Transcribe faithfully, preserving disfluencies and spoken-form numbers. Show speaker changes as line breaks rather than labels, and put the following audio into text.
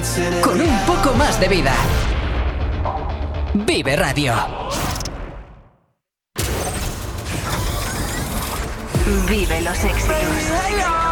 con un poco más de vida. Vive Radio.
Vive los éxitos.